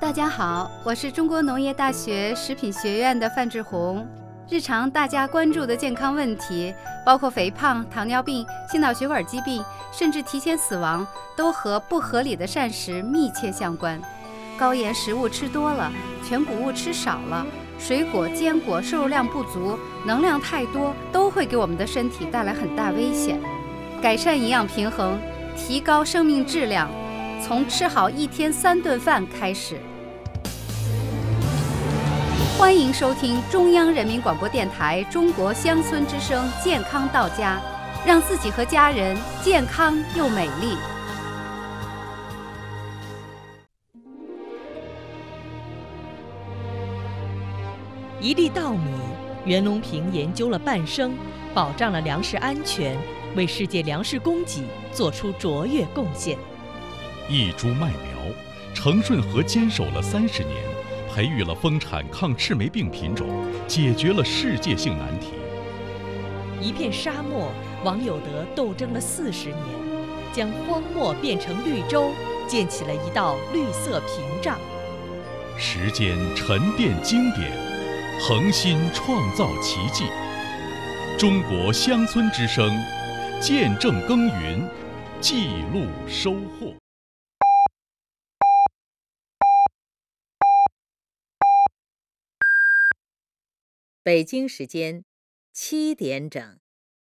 大家好，我是中国农业大学食品学院的范志红。日常大家关注的健康问题，包括肥胖、糖尿病、心脑血管疾病，甚至提前死亡，都和不合理的膳食密切相关。高盐食物吃多了，全谷物吃少了，水果、坚果摄入量不足，能量太多，都会给我们的身体带来很大危险。改善营养平衡，提高生命质量，从吃好一天3顿饭开始。欢迎收听中央人民广播电台中国乡村之声健康到家，让自己和家人健康又美丽。 一粒稻米，袁隆平研究了半生，保障了粮食安全，为世界粮食供给做出卓越贡献。 一株麦苗，程顺和坚守了30年，培育了丰产抗赤霉病品种，解决了世界性难题。 一片沙漠，王有德斗争了40年，将荒漠变成绿洲，建起了一道绿色屏障。 时间沉淀经典，恒心创造奇迹。中国乡村之声，见证耕耘，记录收获。 北京时间7点整。